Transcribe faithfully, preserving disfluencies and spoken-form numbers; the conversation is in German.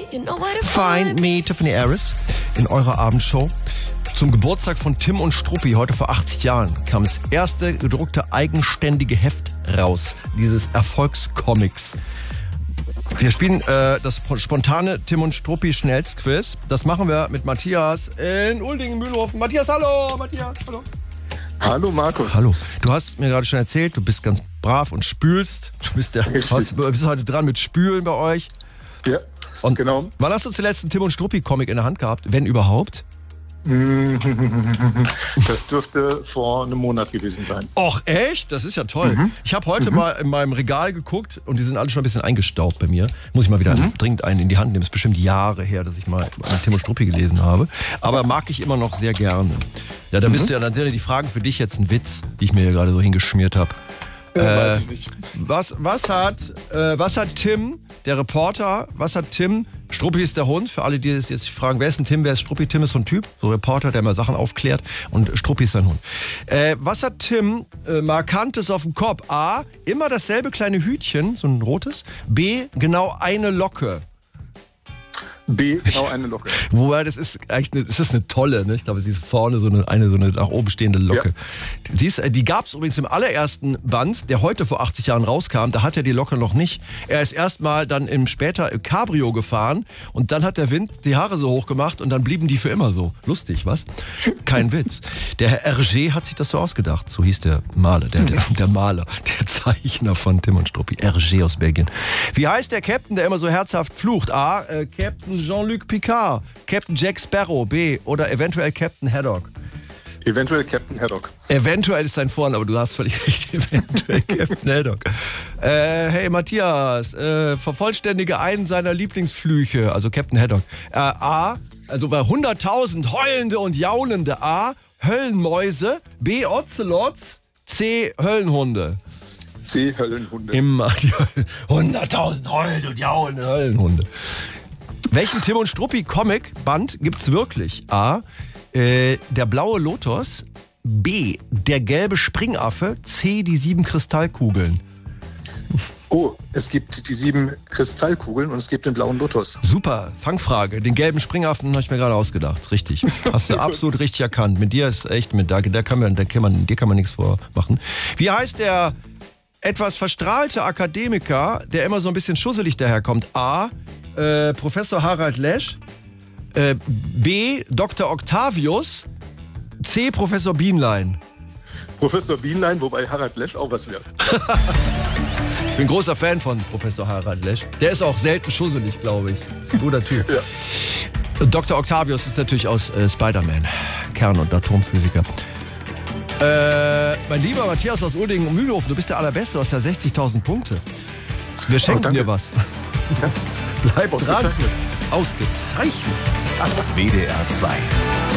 Find Me, Tiffany Harris, in eurer Abendshow. Zum Geburtstag von Tim und Struppi, heute vor achtzig Jahren, kam das erste gedruckte eigenständige Heft raus, dieses Erfolgscomics. Wir spielen äh, das spontane Tim und Struppi Schnellstquiz. Das machen wir mit Matthias in Uldingen-Mühlhofen. Matthias, hallo! Matthias, hallo! Hallo Markus. Hallo. Du hast mir gerade schon erzählt, du bist ganz brav und spülst. Du bist, der, hast, du bist heute dran mit Spülen bei euch. Ja, und genau. Wann hast du zuletzt einen Tim und Struppi Comic in der Hand gehabt, wenn überhaupt? Das dürfte vor einem Monat gewesen sein. Och, echt? Das ist ja toll. Mhm. Ich habe heute mhm. mal in meinem Regal geguckt und die sind alle schon ein bisschen eingestaubt bei mir. Muss ich mal wieder mhm. dringend einen in die Hand nehmen. Es ist bestimmt Jahre her, dass ich mal einen Tim und Struppi gelesen habe. Aber mag ich immer noch sehr gerne. Ja, dann, bist mhm. du ja, dann sind ja die Fragen für dich jetzt ein Witz, die ich mir hier gerade so hingeschmiert habe. Ja, äh, weiß ich nicht. Was, was, hat, äh, was hat Tim, der Reporter, was hat Tim... Struppi ist der Hund, für alle, die jetzt sich fragen, wer ist denn Tim, wer ist Struppi? Tim ist so ein Typ, so ein Reporter, der mal Sachen aufklärt und Struppi ist sein Hund. Äh, was hat Tim äh, Markantes auf dem Kopf? A, immer dasselbe kleine Hütchen, so ein rotes. B, genau eine Locke. B, genau eine Locke. Wobei, das ist eigentlich eine, das ist eine tolle, ne? Ich glaube, sie ist vorne so eine, eine so eine nach oben stehende Locke. Ja. Die, ist, die gab es übrigens im allerersten Band, der heute vor achtzig Jahren rauskam, da hat er die Locke noch nicht. Er ist erstmal dann im später Cabrio gefahren und dann hat der Wind die Haare so hoch gemacht und dann blieben die für immer so. Lustig, was? Kein Witz. Der Herr Hergé hat sich das so ausgedacht, so hieß der Maler, der, der, der Maler, der Zeichner von Tim und Struppi, Hergé aus Belgien. Wie heißt der Captain, der immer so herzhaft flucht? A, äh, Captain Jean-Luc Picard, Captain Jack Sparrow, B, oder eventuell Captain Haddock. Eventuell Captain Haddock. Eventuell ist sein Vorname, aber du hast völlig recht, eventuell Captain Haddock. Äh, hey Matthias, äh, vervollständige einen seiner Lieblingsflüche, also Captain Haddock. Äh, A, also bei hunderttausend heulende und jaunende. A, Höllenmäuse, B, Ocelots, C, Höllenhunde. C, Höllenhunde. Immer die hunderttausend heulende und jaunende Höllenhunde. Welchen Tim und Struppi Comic-Band gibt's wirklich? A, äh, der blaue Lotus, B, der gelbe Springaffe, C, die sieben Kristallkugeln. Oh, es gibt die sieben Kristallkugeln und es gibt den blauen Lotus. Super, Fangfrage. Den gelben Springaffen habe ich mir gerade ausgedacht. Richtig. Hast du absolut richtig erkannt. Mit dir ist echt mit, da, da kann man, da kann man, dir kann man nichts vormachen. Wie heißt der etwas verstrahlte Akademiker, der immer so ein bisschen schusselig daherkommt? A, Äh, Professor Harald Lesch, äh, B, Doktor Octavius, C, Professor Bienlein. Professor Bienlein, wobei Harald Lesch auch was wird. Ich bin großer Fan von Professor Harald Lesch. Der ist auch selten schusselig, glaube ich. Ist ein guter Typ. Ja. Doktor Octavius ist natürlich aus äh, Spider-Man, Kern- und Atomphysiker. Äh, mein lieber Matthias aus Uldingen und Mühlhofen, du bist der Allerbeste, du hast ja sechzigtausend Punkte. Wir schenken oh, dir was. Ja. Bleib dran. Ausgezeichnet. Ausgezeichnet. W D R zwei.